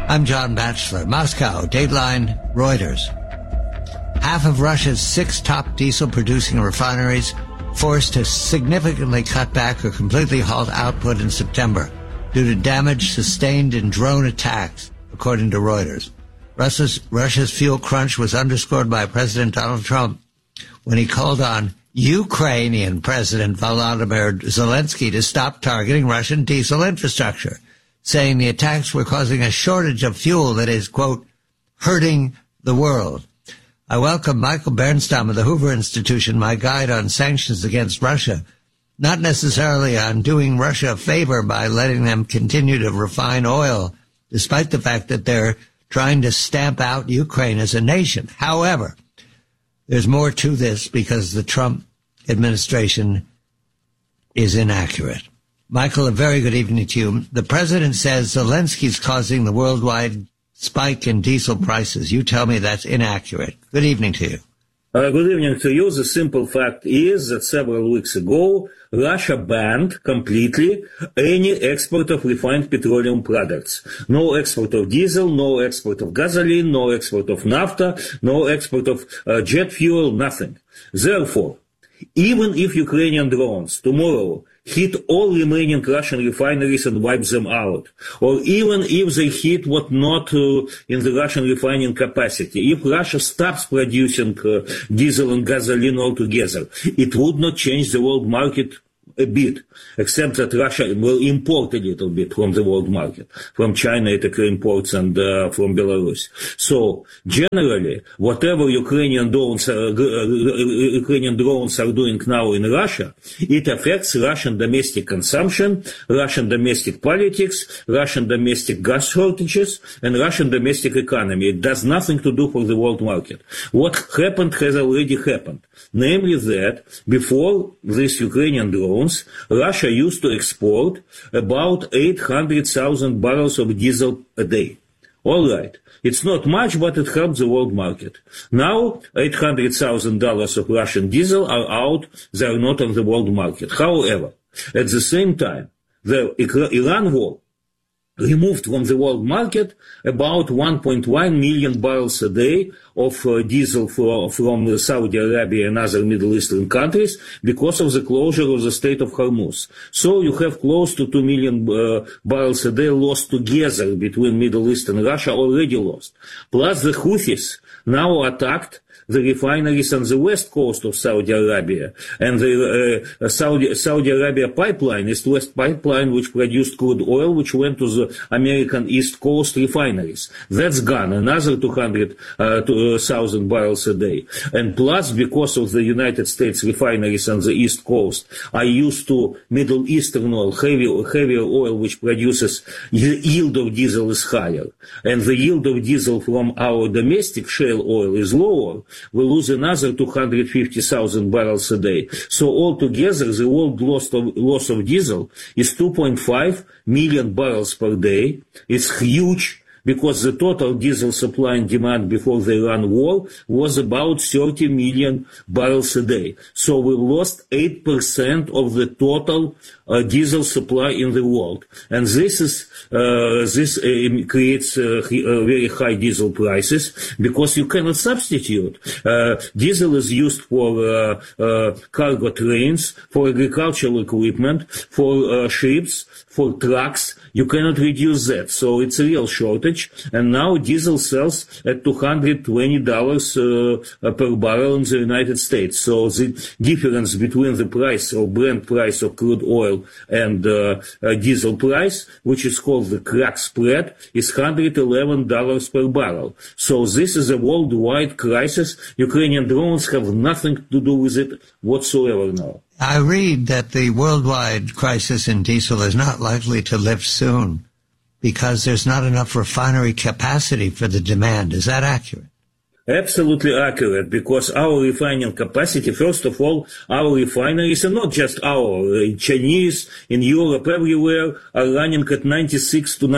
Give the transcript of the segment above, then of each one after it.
I'm John Batchelor. Moscow, Dateline, Reuters. Half of Russia's 6 top diesel-producing refineries forced to significantly cut back or completely halt output in September due to damage sustained in drone attacks, according to Reuters. Russia's fuel crunch was underscored by President Donald Trump when he called on Ukrainian President Volodymyr Zelensky to stop targeting Russian diesel infrastructure, saying the attacks were causing a shortage of fuel that is, quote, hurting the world. I welcome Michael Bernstam of the Hoover Institution, my guide on sanctions against Russia, not necessarily on doing Russia a favor by letting them continue to refine oil, despite the fact that they're trying to stamp out Ukraine as a nation. However, there's more to this because the Trump administration is inaccurate. Michael, a very good evening to you. The president says Zelensky's causing the worldwide spike in diesel prices. You tell me that's inaccurate. Good evening to you. Good evening to you. The simple fact is that several weeks ago, Russia banned completely any export of refined petroleum products. No export of diesel, no export of gasoline, no export of naphtha, no export of jet fuel, nothing. Therefore, even if Ukrainian drones tomorrow hit all remaining Russian refineries and wipe them out, or even if they hit what not in the Russian refining capacity, if Russia stops producing diesel and gasoline altogether, it would not change the world market a bit, except that Russia will import a little bit from the world market. From China it imports and from Belarus. So generally, whatever Ukrainian drones are doing now in Russia, it affects Russian domestic consumption, Russian domestic politics, Russian domestic gas shortages, and Russian domestic economy. It does nothing to do for the world market. What happened has already happened. Namely that before these Ukrainian drones, Russia used to export about 800,000 barrels of diesel a day. All right. It's not much, but it helps the world market. Now, $800,000 of Russian diesel are out. They are not on the world market. However, at the same time, the Iran war removed from the world market about 1.1 million barrels a day of diesel from Saudi Arabia and other Middle Eastern countries because of the closure of the Strait of Hormuz. So you have close to 2 million barrels a day lost together between Middle East and Russia, already lost. Plus the Houthis now attacked the refineries on the west coast of Saudi Arabia. And the Saudi Arabia pipeline, East-West pipeline, which produced crude oil, which went to the American East Coast refineries. That's gone, another 200,000 barrels a day. And plus, because of the United States refineries on the East Coast are used to Middle Eastern oil, heavier oil, which produces, the yield of diesel is higher. And the yield of diesel from our domestic shale oil is lower. We lose another 250,000 barrels a day. So altogether, the world loss of diesel is 2.5 million barrels per day. It's huge, because the total diesel supply and demand before the Iran war was about 30 million barrels a day. So we lost 8% of the total diesel supply in the world. And this creates very high diesel prices, because you cannot substitute. Diesel is used for cargo trains, for agricultural equipment, for ships, for trucks. You cannot reduce that. So it's a real shortage. And now diesel sells at $220 per barrel in the United States. So the difference between the price or Brent price of crude oil and diesel price, which is called the crack spread, is $111 per barrel. So this is a worldwide crisis. Ukrainian drones have nothing to do with it whatsoever now. I read that the worldwide crisis in diesel is not likely to lift soon because there's not enough refinery capacity for the demand. Is that accurate? Absolutely accurate, because our refining capacity, first of all, our refineries, and not just our, Chinese, in Europe, everywhere, are running at 96 to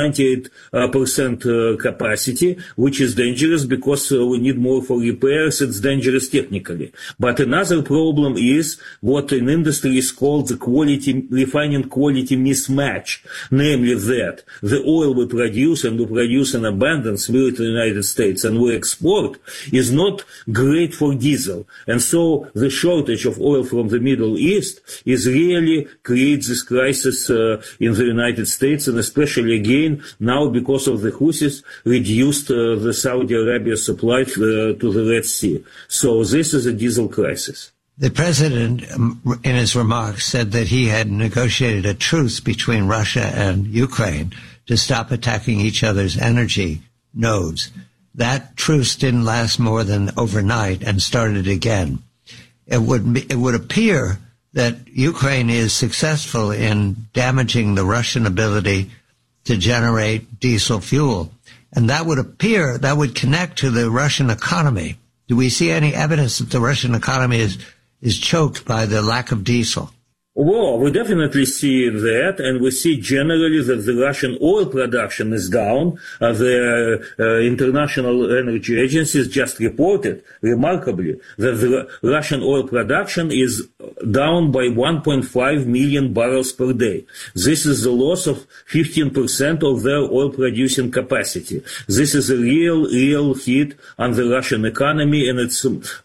98% capacity, which is dangerous because we need more for repairs. It's dangerous technically. But another problem is what in industry is called the refining quality mismatch, namely that the oil we produce, and we produce in abundance with the United States, and we export, is not great for diesel. And so the shortage of oil from the Middle East is really creates this crisis in the United States, and especially again now because of the Houthis reduced the Saudi Arabia supply to the Red Sea. So this is a diesel crisis. The president, in his remarks, said that he had negotiated a truce between Russia and Ukraine to stop attacking each other's energy nodes. That truce didn't last more than overnight and started again. It would appear that Ukraine is successful in damaging the Russian ability to generate diesel fuel. And that would connect to the Russian economy. Do we see any evidence that the Russian economy is choked by the lack of diesel? Well, we definitely see that, and we see generally that the Russian oil production is down. The International Energy Agency just reported, remarkably, that the Russian oil production is down by 1.5 million barrels per day. This is the loss of 15% of their oil-producing capacity. This is a real hit on the Russian economy and its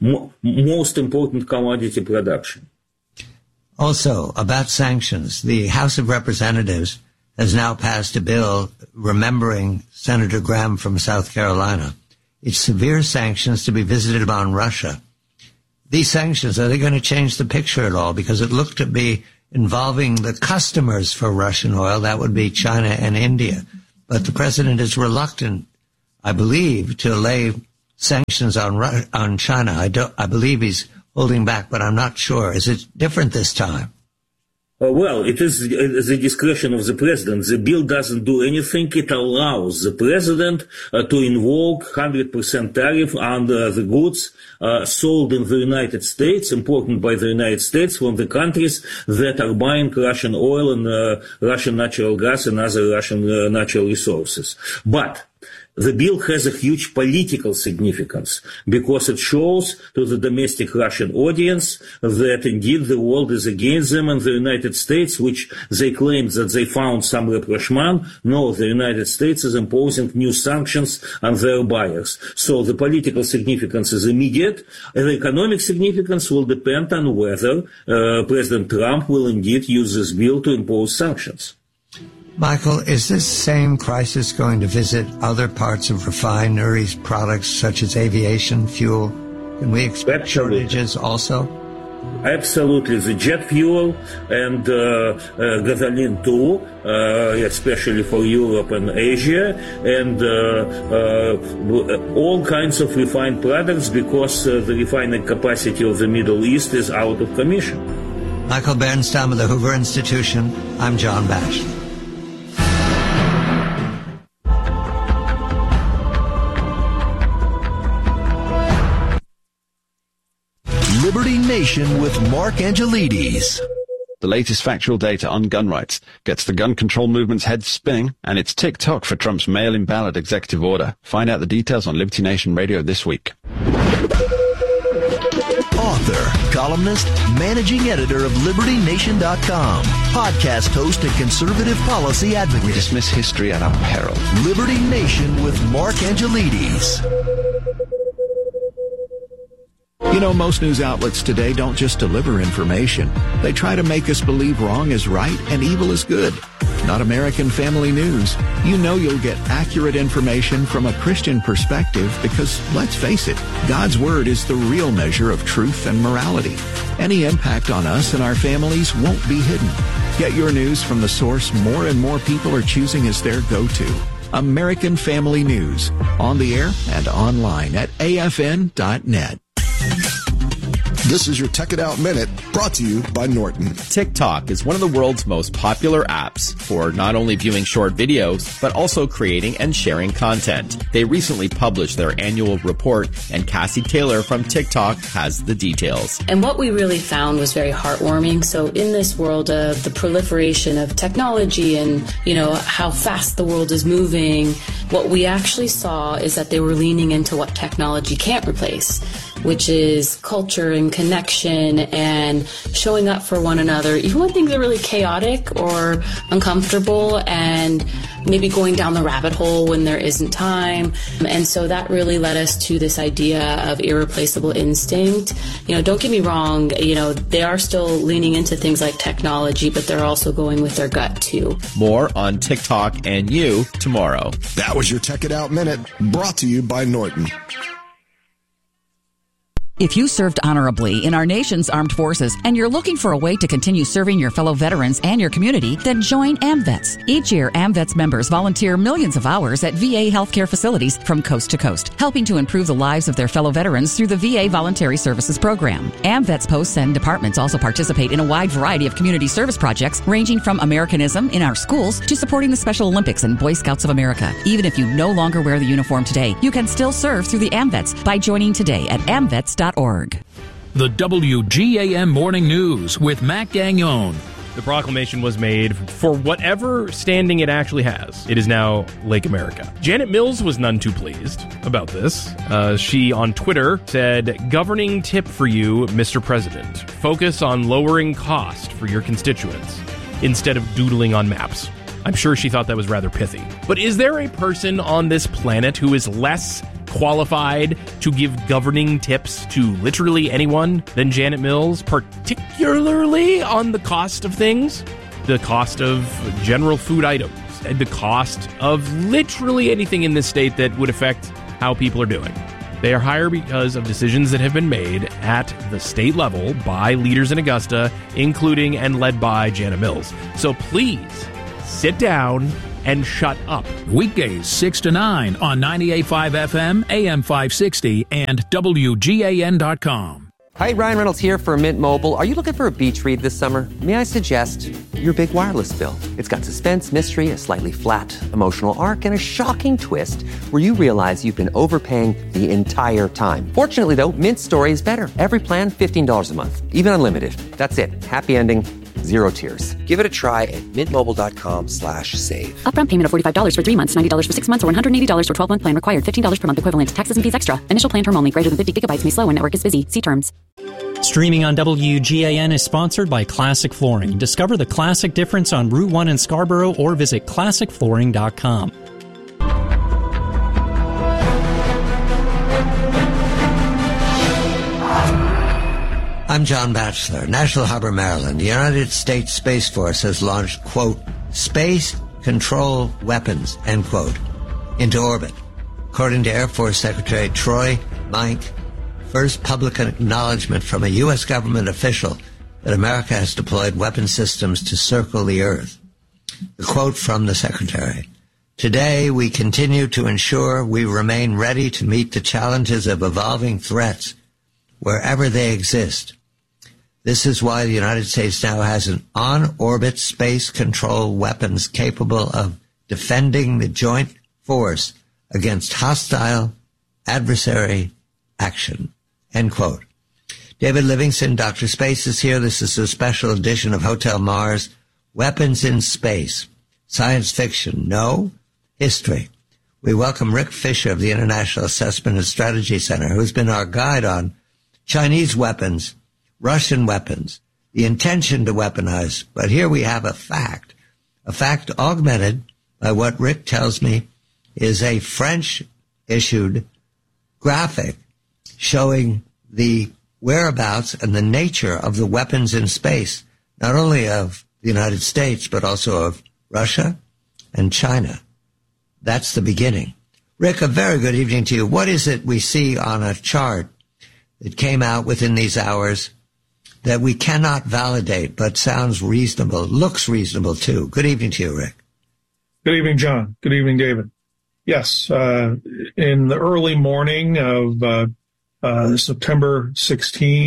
most important commodity production. Also, about sanctions, the House of Representatives has now passed a bill remembering Senator Graham from South Carolina. It's severe sanctions to be visited upon Russia. These sanctions, are they going to change the picture at all? Because it looked to be involving the customers for Russian oil. That would be China and India. But the president is reluctant, I believe, to lay sanctions on China. I believe he's holding back, but I'm not sure. Is it different this time? Well, it is the discretion of the president. The bill doesn't do anything. It allows the president to invoke 100% tariff on the goods sold in the United States, imported by the United States from the countries that are buying Russian oil and Russian natural gas and other Russian natural resources. But the bill has a huge political significance because it shows to the domestic Russian audience that indeed the world is against them, and the United States, which they claim that they found some rapprochement, no, the United States is imposing new sanctions on their buyers. So the political significance is immediate, and the economic significance will depend on whether President Trump will indeed use this bill to impose sanctions. Michael, is this same crisis going to visit other parts of refineries, products such as aviation fuel? Can we expect shortages also? Absolutely. The jet fuel and gasoline too, especially for Europe and Asia, and all kinds of refined products because the refining capacity of the Middle East is out of commission. Michael Bernstam of the Hoover Institution. I'm John Bash. Liberty Nation with Mark Angelides. The latest factual data on gun rights gets the gun control movement's head spinning, and it's tick-tock for Trump's mail-in ballot executive order. Find out the details on Liberty Nation Radio this week. Author, columnist, managing editor of LibertyNation.com, podcast host and conservative policy advocate. We dismiss history at our peril. Liberty Nation with Mark Angelides. You know, most news outlets today don't just deliver information. They try to make us believe wrong is right and evil is good. Not American Family News. You know you'll get accurate information from a Christian perspective because, let's face it, God's Word is the real measure of truth and morality. Any impact on us and our families won't be hidden. Get your news from the source more and more people are choosing as their go-to. American Family News. On the air and online at afn.net. This is your Tech It Out Minute, brought to you by Norton. TikTok is one of the world's most popular apps for not only viewing short videos, but also creating and sharing content. They recently published their annual report, and Cassie Taylor from TikTok has the details. And what we really found was very heartwarming. So in this world of the proliferation of technology and, how fast the world is moving, what we actually saw is that they were leaning into what technology can't replace, which is culture and connection and showing up for one another, even when things are really chaotic or uncomfortable, and maybe going down the rabbit hole when there isn't time. And so that really led us to this idea of irreplaceable instinct. Don't get me wrong, they are still leaning into things like technology, but they're also going with their gut too. More on TikTok and you tomorrow. That was your Tech It Out Minute, brought to you by Norton. If you served honorably in our nation's armed forces and you're looking for a way to continue serving your fellow veterans and your community, then join AMVETS. Each year, AMVETS members volunteer millions of hours at VA healthcare facilities from coast to coast, helping to improve the lives of their fellow veterans through the VA Voluntary Services Program. AMVETS posts and departments also participate in a wide variety of community service projects, ranging from Americanism in our schools to supporting the Special Olympics and Boy Scouts of America. Even if you no longer wear the uniform today, you can still serve through the AMVETS by joining today at amvets.org. The WGAM Morning News with Matt Gagnon. The proclamation was made for whatever standing it actually has. It is now Lake America. Janet Mills was none too pleased about this. She, on Twitter, said, "Governing tip for you, Mr. President. Focus on lowering cost for your constituents instead of doodling on maps." I'm sure she thought that was rather pithy. But is there a person on this planet who is less qualified to give governing tips to literally anyone than Janet Mills, particularly on the cost of things, the cost of general food items, and the cost of literally anything in this state that would affect how people are doing? They are higher because of decisions that have been made at the state level by leaders in Augusta, including and led by Janet Mills. So please sit down and shut up. Weekdays 6 to 9 on 98.5 FM, AM 560, and WGAN.com. Hi, Ryan Reynolds here for Mint Mobile. Are you looking for a beach read this summer? May I suggest your big wireless bill? It's got suspense, mystery, a slightly flat emotional arc, and a shocking twist where you realize you've been overpaying the entire time. Fortunately, though, Mint's story is better. Every plan, $15 a month, even unlimited. That's it. Happy ending. Zero tears. Give it a try at mintmobile.com/save. Upfront payment of $45 for 3 months, $90 for 6 months, or $180 for 12-month plan required. $15 per month equivalent. Taxes and fees extra. Initial plan term only. Greater than 50 gigabytes may slow when network is busy. See terms. Streaming on WGAN is sponsored by Classic Flooring. Discover the classic difference on Route 1 in Scarborough or visit classicflooring.com. I'm John Batchelor. National Harbor, Maryland. The United States Space Force has launched, quote, space control weapons, end quote, into orbit. According to Air Force Secretary Troy Mike, first public acknowledgement from a U.S. government official that America has deployed weapon systems to circle the Earth. The quote from the Secretary: "Today, we continue to ensure we remain ready to meet the challenges of evolving threats wherever they exist. This is why the United States now has an on-orbit space control weapons capable of defending the joint force against hostile adversary action," end quote. David Livingston, Dr. Space, is here. This is a special edition of Hotel Mars, Weapons in Space. Science fiction, no. History. We welcome Rick Fisher of the International Assessment and Strategy Center, who's been our guide on Chinese weapons, Russian weapons, the intention to weaponize. But here we have a fact augmented by what Rick tells me is a French-issued graphic showing the whereabouts and the nature of the weapons in space, not only of the United States, but also of Russia and China. That's the beginning. Rick, a very good evening to you. What is it we see on a chart that came out within these hours that we cannot validate, but sounds reasonable, looks reasonable too? Good evening to you, Rick. Good evening, John. Good evening, David. Yes, in the early morning of September 16,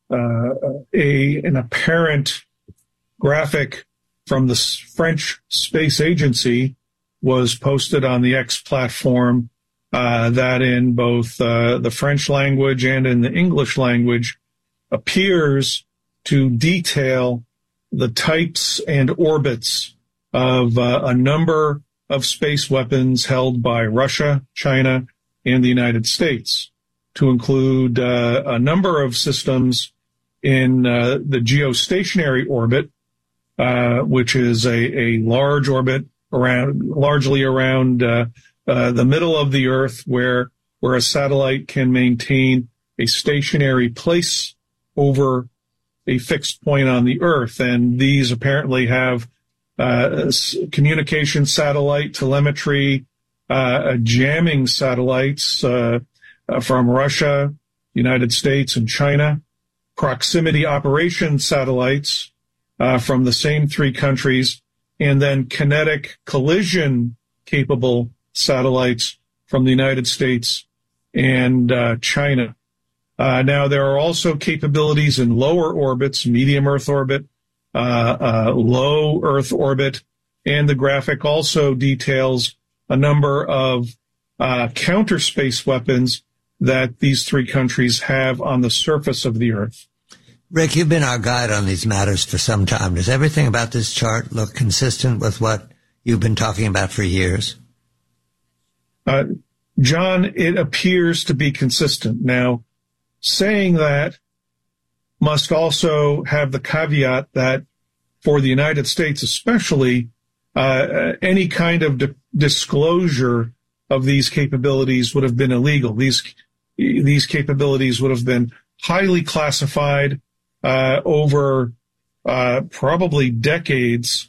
an apparent graphic from the French Space Agency was posted on the X platform that in both the French language and in the English language appears to detail the types and orbits of a number of space weapons held by Russia, China, and the United States, to include a number of systems in the geostationary orbit, which is a large orbit largely around the middle of the Earth, where a satellite can maintain a stationary place over a fixed point on the Earth. And these apparently have communication satellite, telemetry, jamming satellites from Russia, United States, and China, proximity operation satellites from the same three countries, and then kinetic collision capable satellites from the United States and China. Now, there are also capabilities in lower orbits, medium Earth orbit, low Earth orbit, and the graphic also details a number of counter space weapons that these three countries have on the surface of the Earth. Rick, you've been our guide on these matters for some time. Does everything about this chart look consistent with what you've been talking about for years? John, it appears to be consistent. Now, saying that must also have the caveat that for the United States especially, any kind of disclosure of these capabilities would have been illegal. These capabilities would have been highly classified over probably decades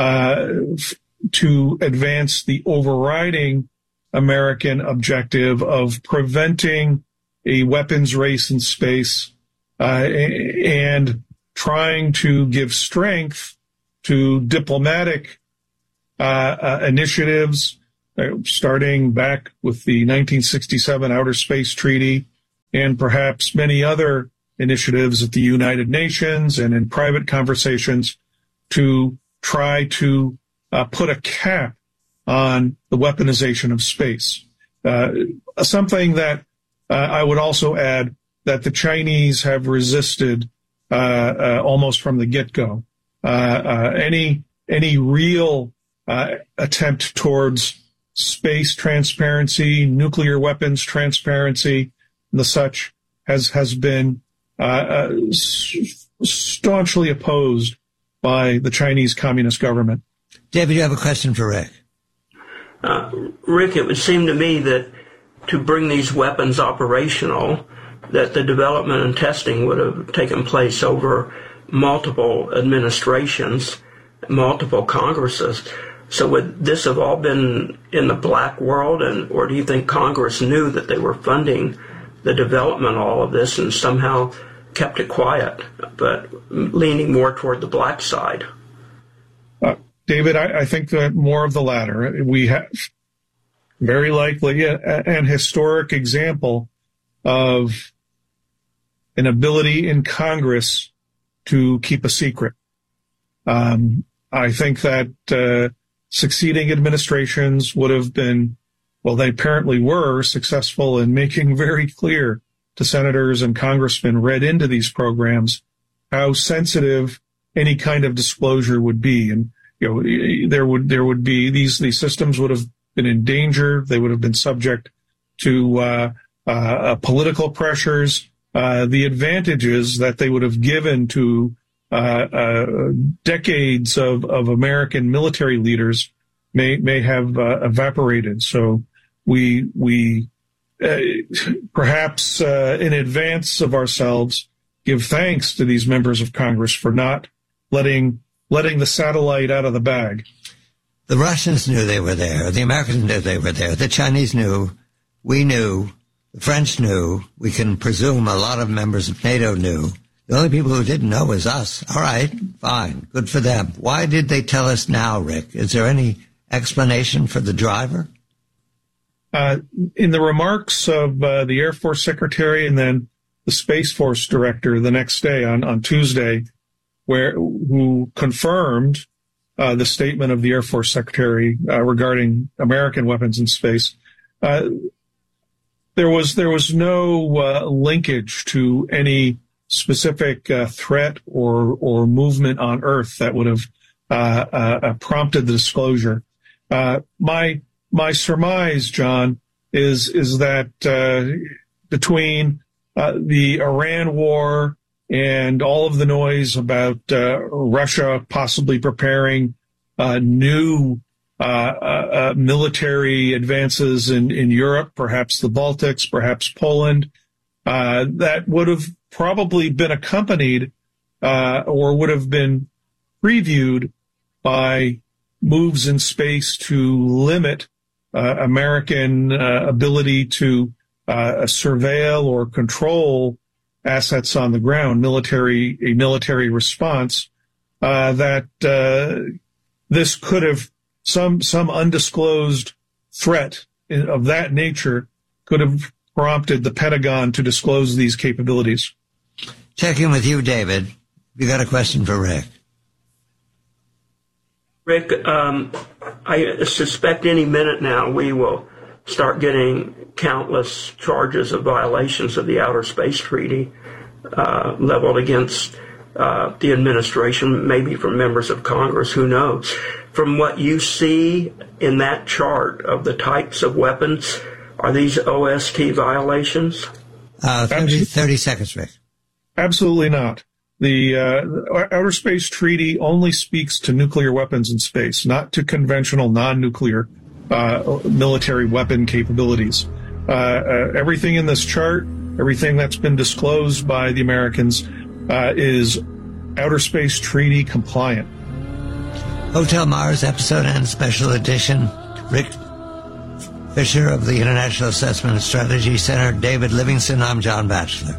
to advance the overriding American objective of preventing a weapons race in space and trying to give strength to diplomatic initiatives, starting back with the 1967 Outer Space Treaty and perhaps many other initiatives at the United Nations and in private conversations to try to put a cap on the weaponization of space. Something that I would also add that the Chinese have resisted almost from the get-go. Any real attempt towards space transparency, nuclear weapons transparency, and the such has been staunchly opposed by the Chinese Communist government. David, you have a question for Rick. Rick, it would seem to me that to bring these weapons operational, that the development and testing would have taken place over multiple administrations, multiple Congresses. So would this have all been in the black world, or do you think Congress knew that they were funding the development of all of this and somehow kept it quiet, but leaning more toward the black side? David, I think that more of the latter. We have very likely an historic example of an ability in Congress to keep a secret. I think that succeeding administrations would have been, well, they apparently were successful in making very clear to senators and congressmen read into these programs how sensitive any kind of disclosure would be. And there would be these systems would have been in danger. They would have been subject to political pressures. The advantages that they would have given to decades of American military leaders may have evaporated. So we perhaps in advance of ourselves give thanks to these members of Congress for not letting the satellite out of the bag. The Russians knew they were there. The Americans knew they were there. The Chinese knew. We knew. The French knew. We can presume a lot of members of NATO knew. The only people who didn't know was us. All right, fine. Good for them. Why did they tell us now, Rick? Is there any explanation for the driver? In the remarks of the Air Force Secretary and then the Space Force director the next day on Tuesday, who confirmed the statement of the Air Force Secretary regarding American weapons in space. There was no linkage to any specific threat or movement on Earth that would have prompted the disclosure. My surmise, John, is that between the Iran war and all of the noise about Russia possibly preparing new military advances in Europe, perhaps the Baltics, perhaps Poland, that would have probably been accompanied or would have been previewed by moves in space to limit American ability to surveil or control assets on the ground, a military response, that this could have some undisclosed threat of that nature could have prompted the Pentagon to disclose these capabilities. Checking with you, David. You got a question for Rick? Rick, I suspect any minute now we will start getting countless charges of violations of the Outer Space Treaty leveled against the administration, maybe from members of Congress, who knows. From what you see in that chart of the types of weapons, are these OST violations? 30 seconds, Rick. Absolutely not. The Outer Space Treaty only speaks to nuclear weapons in space, not to conventional non-nuclear military weapon capabilities. Everything in this chart, everything that's been disclosed by the Americans is Outer Space Treaty compliant. Hotel Mars episode and special edition. Rick Fisher of the International Assessment and Strategy Center, David Livingston. I'm John Batchelor.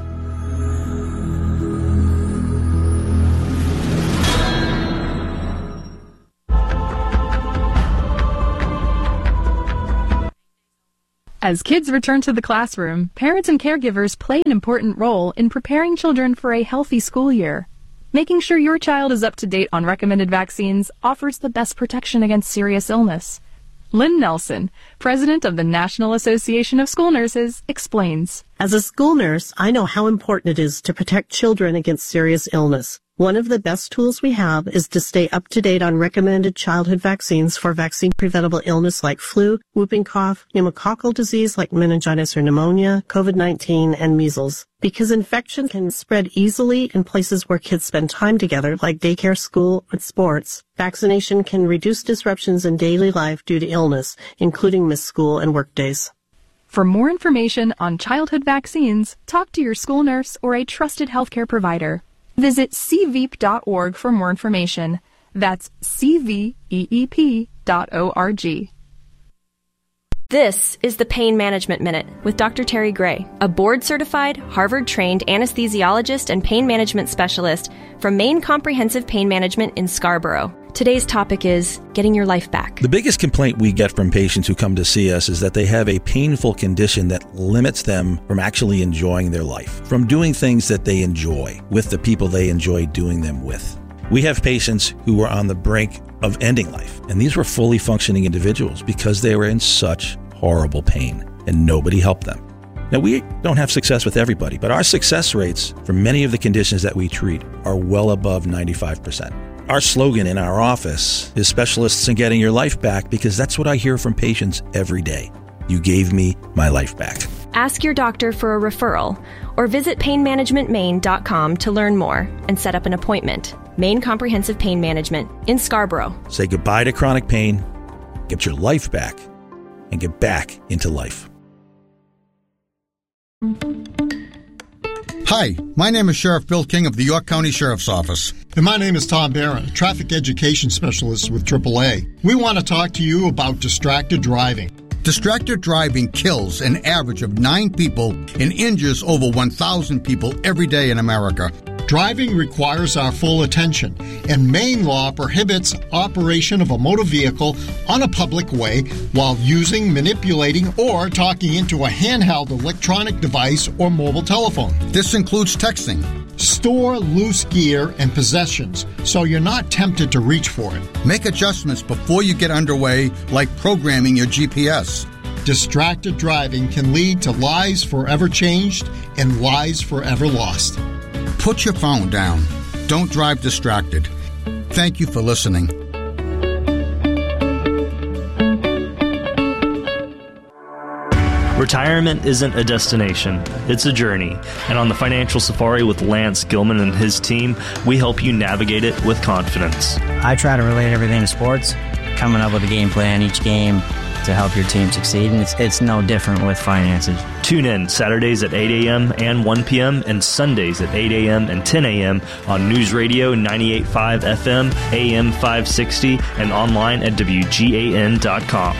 As kids return to the classroom, parents and caregivers play an important role in preparing children for a healthy school year. Making sure your child is up to date on recommended vaccines offers the best protection against serious illness. Lynn Nelson, president of the National Association of School Nurses, explains. As a school nurse, I know how important it is to protect children against serious illness. One of the best tools we have is to stay up to date on recommended childhood vaccines for vaccine-preventable illness like flu, whooping cough, pneumococcal disease like meningitis or pneumonia, COVID-19, and measles. Because infection can spread easily in places where kids spend time together, like daycare, school, and sports, vaccination can reduce disruptions in daily life due to illness, including missed school and work days. For more information on childhood vaccines, talk to your school nurse or a trusted healthcare provider. Visit cveep.org for more information. That's cveep.org. This is the Pain Management Minute with Dr. Terry Gray, a board-certified, Harvard-trained anesthesiologist and pain management specialist from Maine Comprehensive Pain Management in Scarborough. Today's topic is getting your life back. The biggest complaint we get from patients who come to see us is that they have a painful condition that limits them from actually enjoying their life, from doing things that they enjoy with the people they enjoy doing them with. We have patients who were on the brink of ending life, and these were fully functioning individuals because they were in such horrible pain, and nobody helped them. Now, we don't have success with everybody, but our success rates for many of the conditions that we treat are well above 95%. Our slogan in our office is specialists in getting your life back, because that's what I hear from patients every day. You gave me my life back. Ask your doctor for a referral or visit painmanagementmaine.com to learn more and set up an appointment. Maine Comprehensive Pain Management in Scarborough. Say goodbye to chronic pain, get your life back, and get back into life. Hi, my name is Sheriff Bill King of the York County Sheriff's Office. And my name is Tom Barron, a traffic education specialist with AAA. We want to talk to you about distracted driving. Distracted driving kills an average of 9 people and injures over 1,000 people every day in America. Driving requires our full attention, and Maine law prohibits operation of a motor vehicle on a public way while using, manipulating, or talking into a handheld electronic device or mobile telephone. This includes texting. Store loose gear and possessions so you're not tempted to reach for it. Make adjustments before you get underway, like programming your GPS. Distracted driving can lead to lives forever changed and lives forever lost. Put your phone down. Don't drive distracted. Thank you for listening. Retirement isn't a destination, it's a journey. And on the Financial Safari with Lance Gilman and his team, we help you navigate it with confidence. I try to relate everything to sports, coming up with a game plan each game to help your team succeed, and it's no different with finances. Tune in Saturdays at 8 a.m. and 1 p.m. and Sundays at 8 a.m. and 10 a.m. on News Radio 98.5 FM, AM 560, and online at WGAN.com.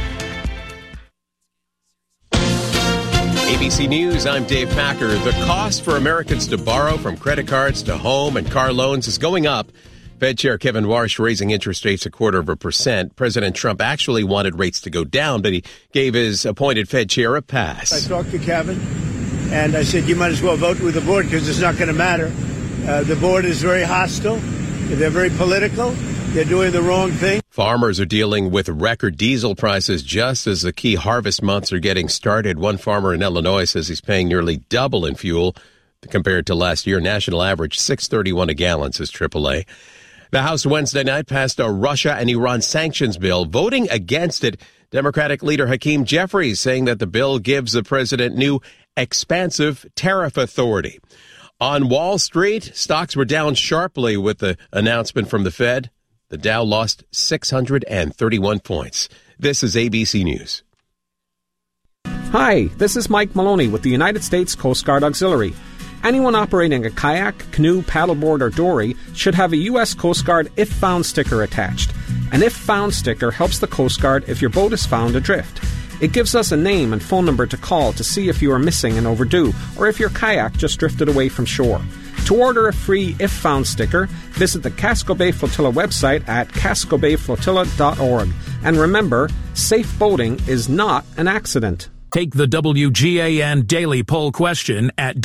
ABC News, I'm Dave Packer. The cost for Americans to borrow from credit cards to home and car loans is going up. Fed Chair Kevin Warsh raising interest rates 0.25%. President Trump actually wanted rates to go down, but he gave his appointed Fed chair a pass. I talked to Kevin, and I said, you might as well vote with the board because it's not going to matter. The board is very hostile. They're very political. They're doing the wrong thing. Farmers are dealing with record diesel prices just as the key harvest months are getting started. One farmer in Illinois says he's paying nearly double in fuel compared to last year. National average $6.31 a gallon, says AAA. The House Wednesday night passed a Russia and Iran sanctions bill. Voting against it, Democratic leader Hakeem Jeffries saying that the bill gives the president new expansive tariff authority. On Wall Street, stocks were down sharply with the announcement from the Fed. The Dow lost 631 points. This is ABC News. Hi, this is Mike Maloney with the United States Coast Guard Auxiliary. Anyone operating a kayak, canoe, paddleboard, or dory should have a U.S. Coast Guard If Found sticker attached. An If Found sticker helps the Coast Guard if your boat is found adrift. It gives us a name and phone number to call to see if you are missing and overdue, or if your kayak just drifted away from shore. To order a free If Found sticker, visit the Casco Bay Flotilla website at cascobayflotilla.org. And remember, safe boating is not an accident. Take the WGAN Daily Poll question at